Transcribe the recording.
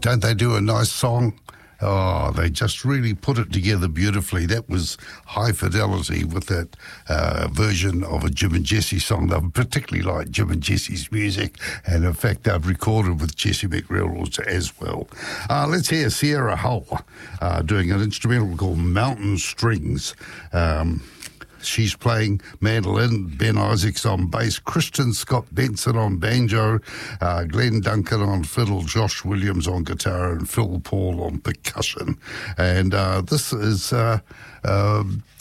Don't they do a nice song? Oh, they just really put it together beautifully. That was High Fidelity with that version of a Jim and Jesse song. They particularly like Jim and Jesse's music, and in fact, they've recorded with Jesse McReynolds as well. Let's hear Sierra Hull doing an instrumental called Mountain Strings. She's playing mandolin, Ben Isaacs on bass, Kristen Scott Benson on banjo, Glenn Duncan on fiddle, Josh Williams on guitar, and Phil Paul on percussion. And this is